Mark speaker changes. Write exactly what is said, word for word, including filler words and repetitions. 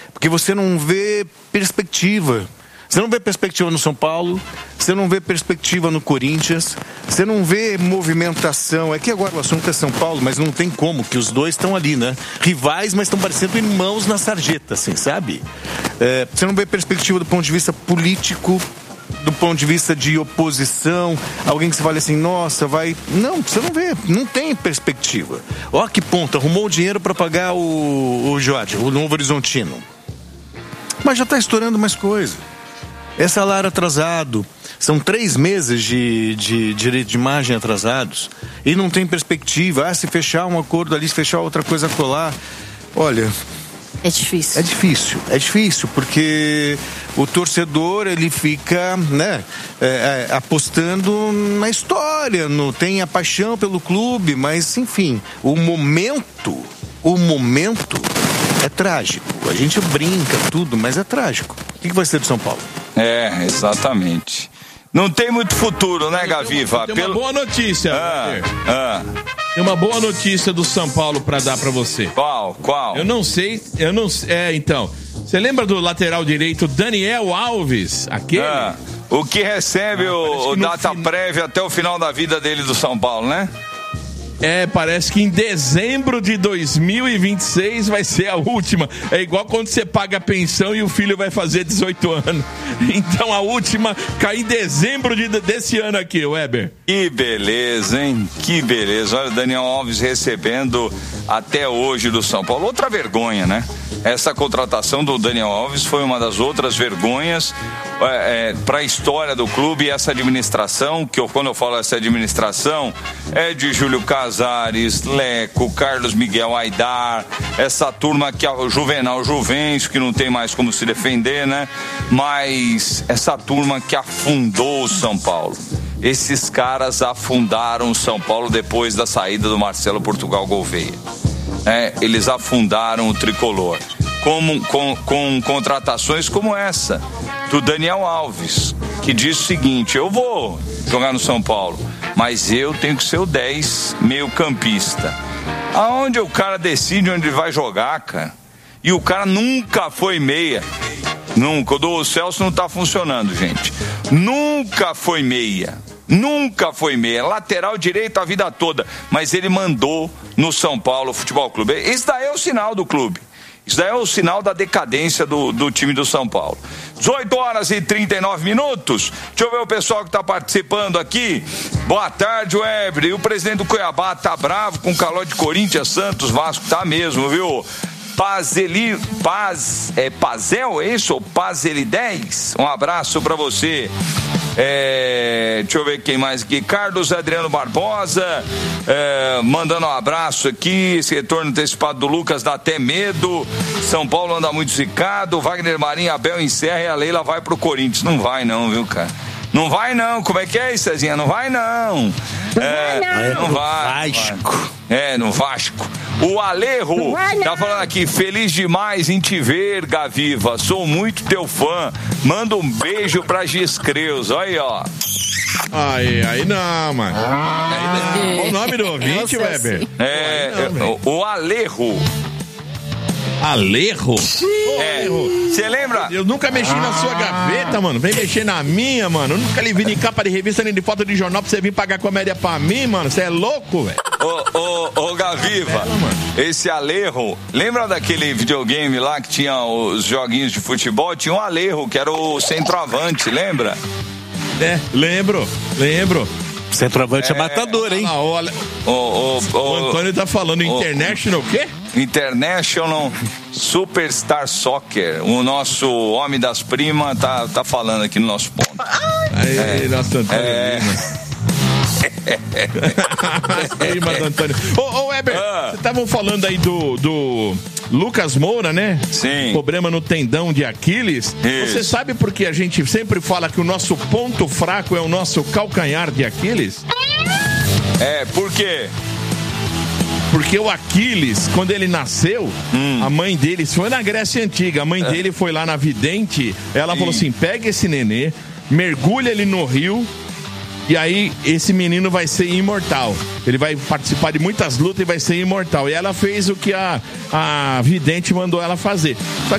Speaker 1: Porque você não vê perspectiva. Você não vê perspectiva no São Paulo, você não vê perspectiva no Corinthians, você não vê movimentação. É que agora o assunto é São Paulo, mas não tem como, que os dois estão ali, né? Rivais, mas estão parecendo irmãos na sarjeta, assim, sabe? É, você não vê perspectiva do ponto de vista político, do ponto de vista de oposição, alguém que você fale assim, nossa, vai... Não, você não vê, não tem perspectiva. Ó que ponto, arrumou o dinheiro para pagar o, o Jorge, o Novo Horizontino. Mas já está estourando mais coisa. É salário atrasado, são três meses de, de direito de imagem atrasados e não tem perspectiva. Ah, se fechar um acordo ali, se fechar outra coisa colar, olha...
Speaker 2: É difícil.
Speaker 1: É difícil, é difícil, porque o torcedor, ele fica, né, é, é, apostando na história, no, tem a paixão pelo clube, mas, enfim, o momento, o momento é trágico. A gente brinca tudo, mas é trágico. O que vai ser do São Paulo?
Speaker 3: É, exatamente. Não tem muito futuro, né, Gaviva?
Speaker 4: Tem uma
Speaker 3: Pelo...
Speaker 4: boa notícia.
Speaker 3: Ah, ah.
Speaker 4: Tem uma boa notícia do São Paulo pra dar pra você.
Speaker 3: Qual? Qual?
Speaker 4: Eu não sei, eu não sei. É, então. Você lembra do lateral direito Daniel Alves? Aquele? Ah,
Speaker 3: o que recebe ah, o, o data fin... prévia até o final da vida dele do São Paulo, né?
Speaker 4: É, parece que em dezembro de dois mil e vinte e seis vai ser a última. É igual quando você paga a pensão e o filho vai fazer dezoito anos. Então a última cai em dezembro de, desse ano aqui, Weber.
Speaker 3: Que beleza, hein? Que beleza. Olha o Daniel Alves recebendo até hoje do São Paulo. Outra vergonha, né? Essa contratação do Daniel Alves foi uma das outras vergonhas é, é, para a história do clube. E essa administração, que eu, quando eu falo essa administração, é de Júlio Casares, Leco, Carlos Miguel Aidar, essa turma que é o Juvenal Juvencio, que não tem mais como se defender, né? Mas essa turma que afundou o São Paulo. Esses caras afundaram o São Paulo depois da saída do Marcelo Portugal Gouveia. É, eles afundaram o tricolor com, com, com contratações como essa do Daniel Alves, que diz o seguinte: eu vou jogar no São Paulo, mas eu tenho que ser o dez meio campista. Aonde o cara decide onde vai jogar, cara? E o cara nunca foi meia. Nunca. O do Celso não tá funcionando, gente. Nunca foi meia. Nunca foi meia, lateral direito a vida toda, mas ele mandou no São Paulo Futebol Clube. Isso daí é o sinal do clube. Isso daí é o sinal da decadência do, do time do São Paulo. dezoito horas e trinta e nove minutos. Deixa eu ver o pessoal que está participando aqui. Boa tarde, Weber. E o presidente do Cuiabá tá bravo com o calor de Corinthians, Santos, Vasco. Tá mesmo, viu? Pazeli, Paz, é Pazel, é isso? Pazeli dez? Um abraço para você. É, deixa eu ver quem mais aqui. Carlos Adriano Barbosa, é, mandando um abraço aqui. Esse retorno antecipado do Lucas dá até medo. São Paulo anda muito zicado. Wagner Marinho, Abel encerra e a Leila vai pro Corinthians. Não vai não, viu, cara? Não vai não. Como é que é, Cezinha? Não vai não.
Speaker 2: Não
Speaker 3: é,
Speaker 2: vai não.
Speaker 3: Não vai.
Speaker 1: Vasco.
Speaker 3: É, no Vasco. O Alejo tá falando aqui: feliz demais em te ver, Gaviva. Sou muito teu fã. Manda um beijo pra Giscreus. Olha aí, ó.
Speaker 4: Aí, aí não, mano.
Speaker 2: Ah,
Speaker 4: Qual o nome do ouvinte,
Speaker 2: é,
Speaker 4: Weber?
Speaker 3: É, não, o Alejo.
Speaker 4: Alejo?
Speaker 3: É. Você lembra?
Speaker 4: Eu nunca mexi na sua gaveta, mano. Vem mexer na minha, mano. Eu nunca lhe vi em capa de revista nem de foto de jornal pra você vir pagar comédia pra mim, mano. Você é louco, velho.
Speaker 3: Ô, ô, ô, Gaviva, esse Alejo, lembra daquele videogame lá que tinha os joguinhos de futebol? Tinha um Alejo, que era o centroavante, lembra?
Speaker 4: É, lembro, lembro.
Speaker 1: Centroavante é, é matador, hein?
Speaker 4: Ah, olha, o, o, o, o Antônio tá falando o, International o quê?
Speaker 3: International Superstar Soccer. O nosso homem das primas tá, tá falando aqui no nosso ponto.
Speaker 4: Aí, é, nosso Antônio. É. Prima do Antônio. Ô, ô Weber, ah. Vocês estavam falando aí do, do Lucas Moura, né?
Speaker 3: Sim.
Speaker 4: Problema no tendão de Aquiles. Isso. Você sabe por que a gente sempre fala que o nosso ponto fraco é o nosso calcanhar de Aquiles?
Speaker 3: É, por quê?
Speaker 4: Porque o Aquiles, quando ele nasceu, hum. a mãe dele, isso foi na Grécia Antiga, a mãe é. dele foi lá na vidente, ela Sim. falou assim: pega esse nenê, mergulha ele no rio, e aí esse menino vai ser imortal. Ele vai participar de muitas lutas e vai ser imortal. E ela fez o que a, a vidente mandou ela fazer. Só